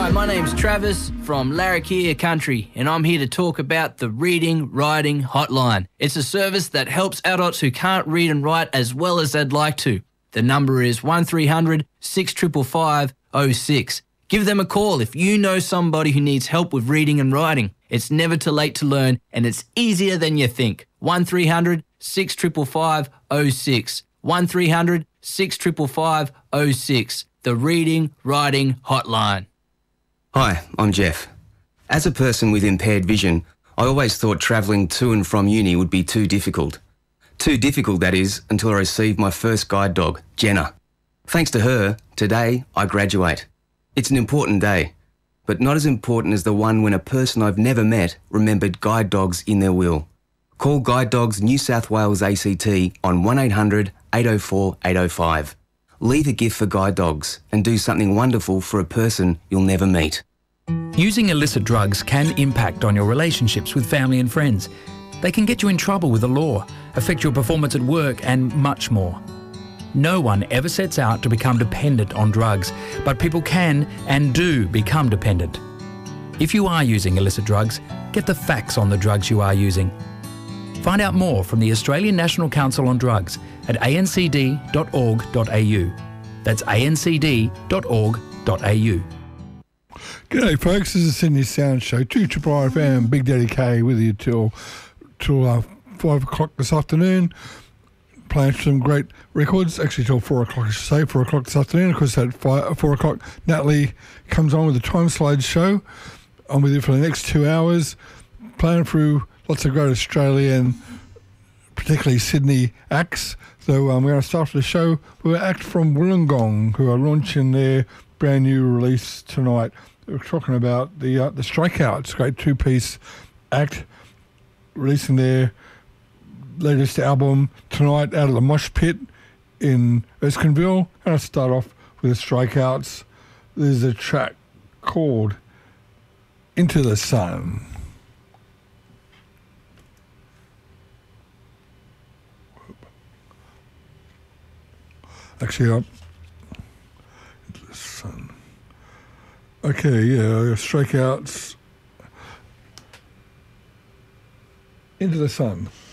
Hi, my name's Travis from Larrakia Country, and I'm here to talk about the Reading Writing Hotline. It's a service that helps adults who can't read and write as well as they'd like to. The number is 1300 655 06. Give them a call if you know somebody who needs help with reading and writing. It's never too late to learn, and it's easier than you think. 1300 655 06. 1300 655 06. The Reading Writing Hotline. Hi, I'm Jeff. As a person with impaired vision, I always thought travelling to and from uni would be too difficult. Too difficult, that is, until I received my first guide dog, Jenna. Thanks to her, today I graduate. It's an important day, but not as important as the one when a person I've never met remembered guide dogs in their will. Call Guide Dogs New South Wales ACT on 1800 804 805. Leave a gift for guide dogs and do something wonderful for a person you'll never meet. Using illicit drugs can impact on your relationships with family and friends. They can get you in trouble with the law, affect your performance at work, and much more. No one ever sets out to become dependent on drugs, but people can and do become dependent. If you are using illicit drugs, get the facts on the drugs you are using. Find out more from the Australian National Council on Drugs at ancd.org.au. That's ancd.org.au. G'day folks, this is Sydney Sound Show, 2RRR FM, Big Daddy K with you till 5 o'clock this afternoon, playing some great records, actually till 4 o'clock I should say, 4 o'clock this afternoon. Of course at 4 o'clock Natalie comes on with the Time Slide Show. I'm with you for the next 2 hours, playing through lots of great Australian, particularly Sydney acts. So we're going to start the show with an act from Wollongong, who are launching their brand new release tonight. We're talking about the Strikeouts, great two-piece act, releasing their latest album tonight out of the Mosh Pit in Erskineville. And I'll start off with the Strikeouts. There's a track called Into the Sun. Actually, Into the Sun. Okay, yeah, Strikeouts. Into the Sun.